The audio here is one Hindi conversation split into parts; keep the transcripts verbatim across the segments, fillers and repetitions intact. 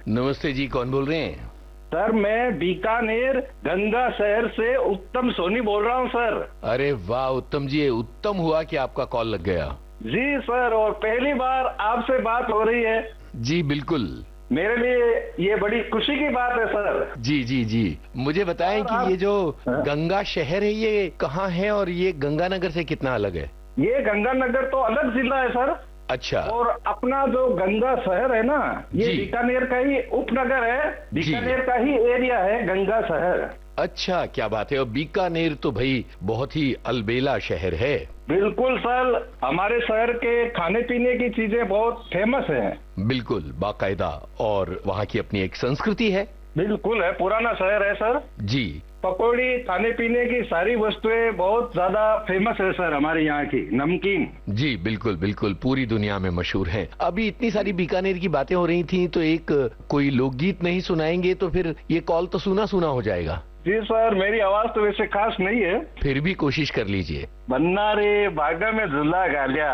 नमस्ते जी, कौन बोल रहे हैं? सर मैं बीकानेर गंगा शहर से उत्तम सोनी बोल रहा हूँ सर। अरे वाह उत्तम जी, उत्तम हुआ कि आपका कॉल लग गया। जी सर, और पहली बार आपसे बात हो रही है। जी बिल्कुल, मेरे लिए ये बड़ी खुशी की बात है सर। जी जी जी। मुझे बताएं कि आप... ये जो गंगा शहर है ये कहाँ है और ये गंगानगर से कितना अलग है? ये गंगानगर तो अलग जिला है सर। अच्छा। और अपना जो गंगा शहर है ना, ये बीकानेर का ही उपनगर है, बीकानेर का ही एरिया है गंगा शहर। अच्छा, क्या बात है। और बीकानेर तो भाई बहुत ही अलबेला शहर है। बिल्कुल सर, हमारे शहर के खाने पीने की चीजें बहुत फेमस हैं। बिल्कुल बाकायदा, और वहाँ की अपनी एक संस्कृति है। बिल्कुल है, पुराना शहर है सर जी। पकौड़ी, खाने पीने की सारी वस्तुएं बहुत ज्यादा फेमस है सर हमारे यहाँ की। नमकीन जी बिल्कुल बिल्कुल, पूरी दुनिया में मशहूर है। अभी इतनी सारी बीकानेर की बातें हो रही थी, तो एक कोई लोकगीत नहीं सुनाएंगे तो फिर ये कॉल तो सुना सुना हो जाएगा। जी सर, मेरी आवाज तो वैसे खास नहीं है, फिर भी कोशिश कर लीजिए। बन्ना रे बागा में झूला गालिया।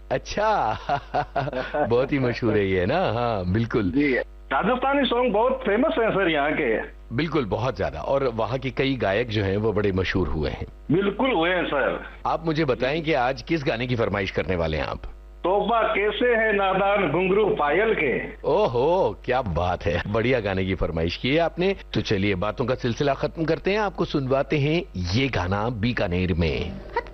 अच्छा बहुत ही मशहूर है ये ना। हाँ बिल्कुल जी, राजस्थानी सॉन्ग बहुत फेमस है सर यहाँ के। बिल्कुल, बहुत ज्यादा। और वहाँ के कई गायक जो हैं वो बड़े मशहूर हुए हैं। बिल्कुल हुए हैं सर। आप मुझे बताएं कि आज किस गाने की फरमाइश करने वाले हैं आप? तोबा कैसे है नादान घुंघरू पायल के। ओहो क्या बात है, बढ़िया गाने की फरमाइश की है आपने। तो चलिए बातों का सिलसिला खत्म करते हैं, आपको सुनवाते हैं ये गाना बीकानेर में।